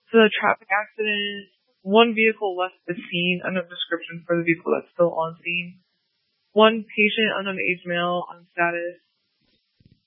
So the traffic accident, one vehicle left the scene, unknown description for the vehicle that's still on scene. One patient, unknown age male, on status.